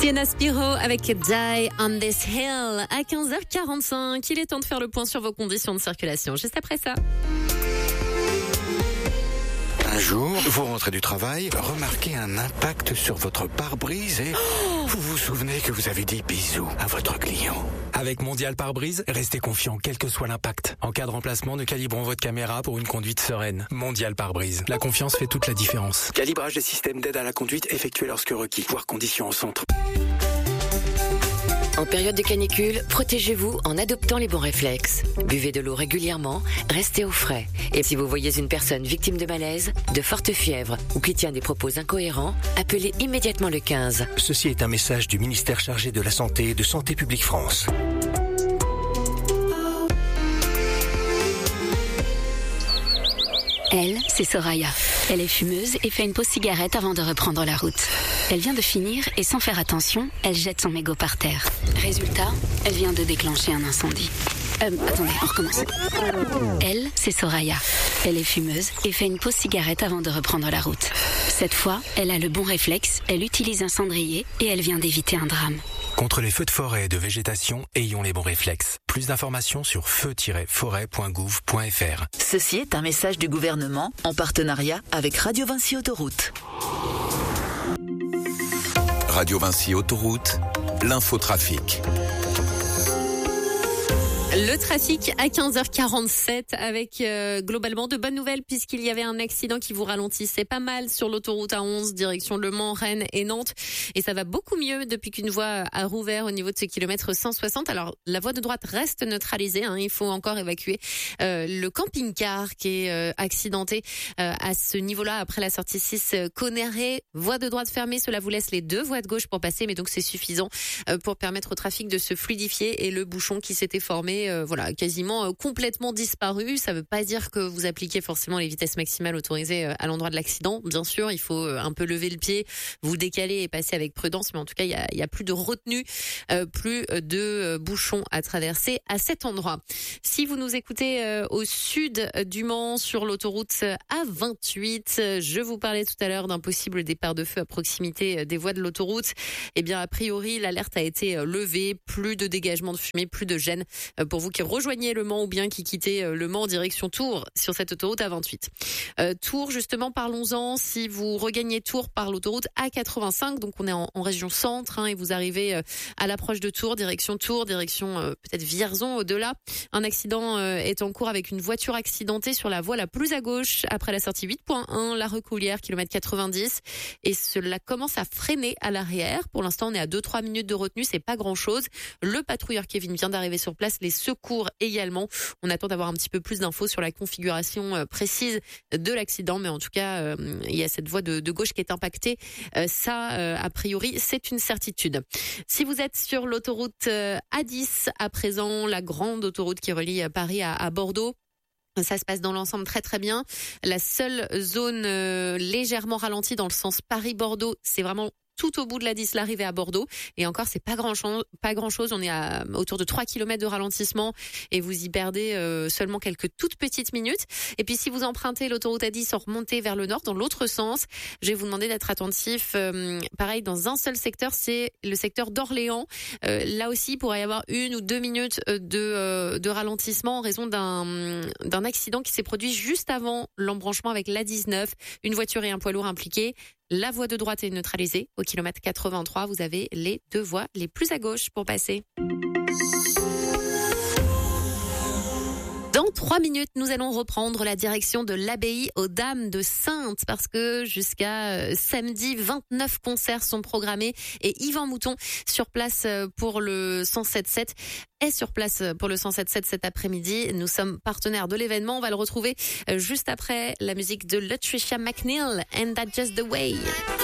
Sienna Spiro avec Die on this hill à 15h45. Il est temps de faire le point sur vos conditions de circulation. Juste après ça. Un jour, vous rentrez du travail, remarquez un impact sur votre pare-brise et vous vous souvenez que vous avez dit bisous à votre client. Avec Mondial Pare-Brise, restez confiant quel que soit l'impact. En cas de remplacement, nous calibrons votre caméra pour une conduite sereine. Mondial Pare-Brise. La confiance fait toute la différence. Calibrage des systèmes d'aide à la conduite effectué lorsque requis. Voir conditions en centre. En période de canicule, protégez-vous en adoptant les bons réflexes. Buvez de l'eau régulièrement, restez au frais. Et si vous voyez une personne victime de malaise, de forte fièvre ou qui tient des propos incohérents, appelez immédiatement le 15. Ceci est un message du ministère chargé de la Santé et de Santé publique France. Elle, c'est Soraya. Elle est fumeuse et fait une pause cigarette avant de reprendre la route. Elle vient de finir et sans faire attention, elle jette son mégot par terre. Résultat, elle vient de déclencher un incendie. Attendez, on recommence. Elle, c'est Soraya. Elle est fumeuse et fait une pause cigarette avant de reprendre la route. Cette fois, elle a le bon réflexe, elle utilise un cendrier et elle vient d'éviter un drame. Contre les feux de forêt et de végétation, ayons les bons réflexes. Plus d'informations sur feu-forêt.gouv.fr. Ceci est un message du gouvernement en partenariat avec Radio Vinci Autoroute. Radio Vinci Autoroute, l'infotrafic. Le trafic à 15h47 avec globalement de bonnes nouvelles puisqu'il y avait un accident qui vous ralentissait pas mal sur l'autoroute A11 direction Le Mans, Rennes et Nantes et ça va beaucoup mieux depuis qu'une voie a rouvert au niveau de ce kilomètre 160. Alors la voie de droite reste neutralisée, il faut encore évacuer le camping-car qui est accidenté à ce niveau-là après la sortie 6 Connerré. Voie de droite fermée, cela vous laisse les deux voies de gauche pour passer mais donc c'est suffisant pour permettre au trafic de se fluidifier et le bouchon qui s'était formé quasiment complètement disparu. Ça veut pas dire que vous appliquez forcément les vitesses maximales autorisées à l'endroit de l'accident. Bien sûr, il faut un peu lever le pied, vous décaler et passer avec prudence. Mais en tout cas, il y a plus de retenue, plus de bouchons à traverser à cet endroit. Si vous nous écoutez au sud du Mans sur l'autoroute A28, je vous parlais tout à l'heure d'un possible départ de feu à proximité des voies de l'autoroute. Eh bien, a priori, l'alerte a été levée. Plus de dégagement de fumée, plus de gêne pour vous qui rejoignez Le Mans ou bien qui quittez Le Mans en direction Tours sur cette autoroute A28. Tours, justement, parlons-en. Si vous regagnez Tours par l'autoroute A85, donc on est en région centre et vous arrivez à l'approche de Tours, direction peut-être Vierzon au-delà. Un accident est en cours avec une voiture accidentée sur la voie la plus à gauche après la sortie 8.1, la Recoulière, kilomètre 90. Et cela commence à freiner à l'arrière. Pour l'instant, on est à 2-3 minutes de retenue, c'est pas grand-chose. Le patrouilleur Kevin vient d'arriver sur place, les secours également. On attend d'avoir un petit peu plus d'infos sur la configuration précise de l'accident, mais en tout cas, il y a cette voie de gauche qui est impactée. A priori, c'est une certitude. Si vous êtes sur l'autoroute A10 à présent, la grande autoroute qui relie Paris à Bordeaux, ça se passe dans l'ensemble très très bien. La seule zone légèrement ralentie dans le sens Paris-Bordeaux, c'est vraiment tout au bout de la 10, l'arrivée à Bordeaux. Et encore, c'est pas grand chose. On est à autour de 3 km de ralentissement et vous y perdez seulement quelques toutes petites minutes. Et puis, si vous empruntez l'autoroute A10 en remontée vers le nord, dans l'autre sens, je vais vous demander d'être attentif. Pareil, dans un seul secteur, c'est le secteur d'Orléans. Là aussi, il pourrait y avoir 1 ou 2 minutes de ralentissement en raison d'un accident qui s'est produit juste avant l'embranchement avec l'A19. Une voiture et un poids lourd impliqués. La voie de droite est neutralisée. Au kilomètre 83, vous avez les deux voies les plus à gauche pour passer. Dans 3 minutes, nous allons reprendre la direction de l'abbaye aux Dames de Saintes parce que jusqu'à samedi, 29 concerts sont programmés et Yvan Mouton sur place pour le 107.7 est sur place pour le 107.7 cet après-midi. Nous sommes partenaires de l'événement. On va le retrouver juste après la musique de Latricia McNeil and That's Just the Way.